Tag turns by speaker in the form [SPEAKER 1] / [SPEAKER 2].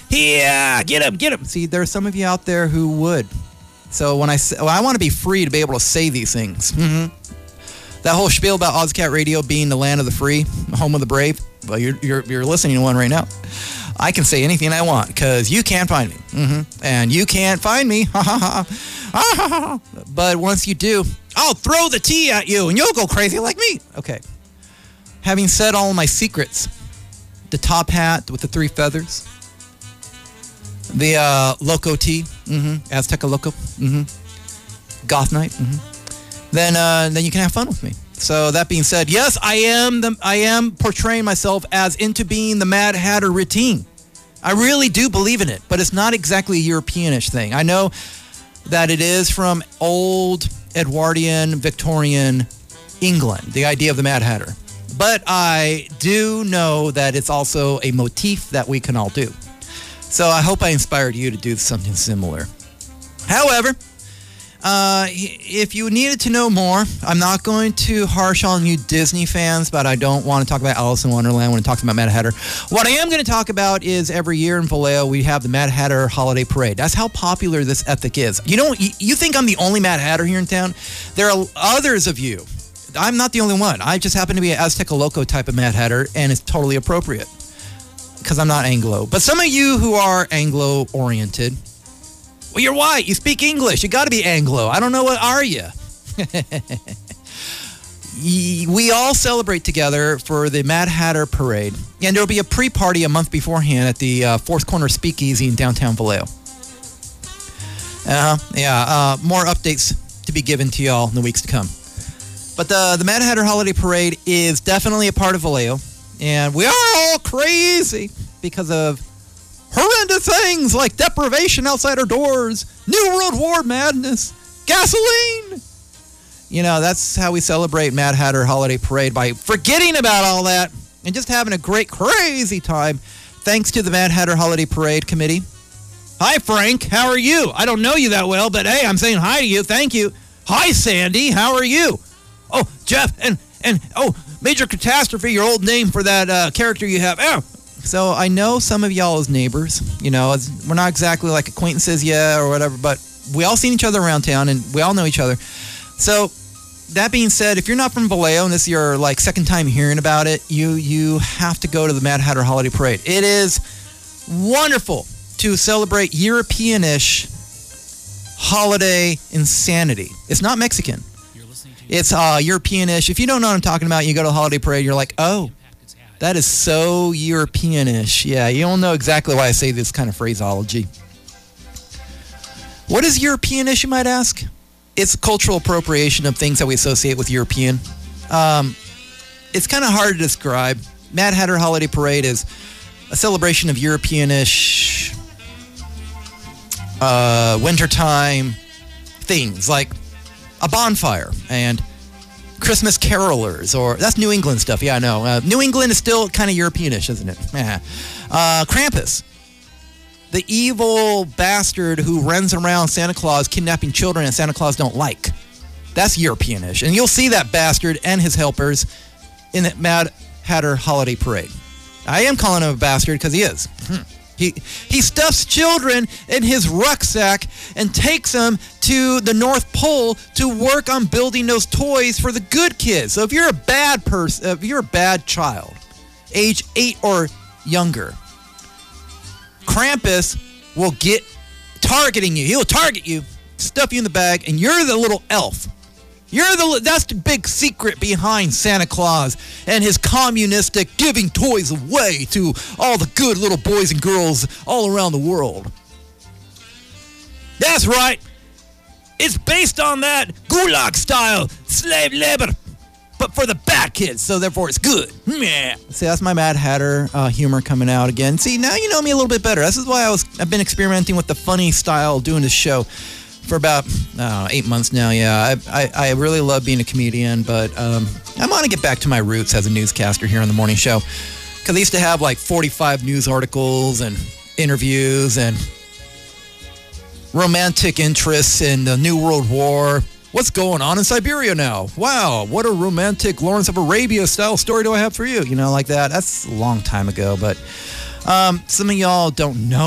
[SPEAKER 1] Yeah, get him. See, there are some of you out there who would. So when I say, I want to be free to be able to say these things. Mm-hmm. That whole spiel about OzCat Radio being the land of the free, home of the brave. Well, you're listening to one right now. I can say anything I want because you can't find me. Mm-hmm. And you can't find me. Ha ha ha. But once you do, I'll throw the tea at you and you'll go crazy like me. Okay. Having said all of my secrets, the top hat with the 3 feathers, the Loco tea, Azteca Loco, Goth Night, then you can have fun with me. So that being said, yes, I am portraying myself as into being the Mad Hatter routine. I really do believe in it, but it's not exactly a Europeanish thing. I know that it is from old Edwardian, Victorian England, the idea of the Mad Hatter. But I do know that it's also a motif that we can all do. So I hope I inspired you to do something similar. However, if you needed to know more, I'm not going to harsh on you Disney fans, but I don't want to talk about Alice in Wonderland when it talks about Mad Hatter. What I am going to talk about is every year in Vallejo, we have the Mad Hatter Holiday Parade. That's how popular this ethic is. You know, you think I'm the only Mad Hatter here in town? There are others of you. I'm not the only one. I just happen to be an Azteca Loco type of Mad Hatter, and it's totally appropriate because I'm not Anglo. But some of you who are Anglo-oriented, well, you're white. You speak English. You got to be Anglo. I don't know. What are you? We all celebrate together for the Mad Hatter Parade, and there will be a pre-party a month beforehand at the Fourth Corner Speakeasy in downtown Vallejo. More updates to be given to y'all in the weeks to come. But the Mad Hatter Holiday Parade is definitely a part of Vallejo, and we are all crazy because of horrendous things like deprivation outside our doors, New World War madness, gasoline. You know, that's how we celebrate Mad Hatter Holiday Parade, by forgetting about all that and just having a great, crazy time, thanks to the Mad Hatter Holiday Parade Committee. Hi, Frank. How are you? I don't know you that well, but hey, I'm saying hi to you. Thank you. Hi, Sandy. How are you? Oh, Jeff, and Major Catastrophe, your old name for that character you have. Oh. So I know some of y'all as neighbors. You know, we're not exactly like acquaintances yet or whatever, but we all seen each other around town, and we all know each other. So that being said, if you're not from Vallejo and this is your second time hearing about it, you have to go to the Mad Hatter Holiday Parade. It is wonderful to celebrate Europeanish holiday insanity. It's not Mexican. It's Europeanish. If you don't know what I'm talking about, you go to the holiday parade, you're like, oh, that is so Europeanish. Yeah, you don't know exactly why I say this kind of phraseology. What is Europeanish, you might ask? It's cultural appropriation of things that we associate with European. It's kind of hard to describe. Mad Hatter Holiday Parade is a celebration of Europeanish wintertime things like a bonfire and Christmas carolers, or that's New England stuff. Yeah, I know. New England is still kind of Europeanish, isn't it? Krampus, the evil bastard who runs around Santa Claus kidnapping children and Santa Claus don't like. That's Europeanish. And you'll see that bastard and his helpers in the Mad Hatter Holiday Parade. I am calling him a bastard because he is. He stuffs children in his rucksack and takes them to the North Pole to work on building those toys for the good kids. So if you're a bad person, if you're a bad child, age 8 or younger, Krampus will get targeting you. He'll target you, stuff you in the bag, and you're the little elf. That's the big secret behind Santa Claus and his communistic giving toys away to all the good little boys and girls all around the world. That's right. It's based on that gulag style slave labor, but for the bad kids, so therefore it's good. Yeah. See, that's my Mad Hatter humor coming out again. See, now you know me a little bit better. This is why I've been experimenting with the funny style doing this show for about 8 months now. Yeah, I really love being a comedian, but I want to get back to my roots as a newscaster here on the morning show, because I used to have 45 news articles and interviews and romantic interests in the New World War. What's going on in Siberia now? Wow, what a romantic Lawrence of Arabia style story do I have for you? You know, like that. That's a long time ago, but some of y'all don't know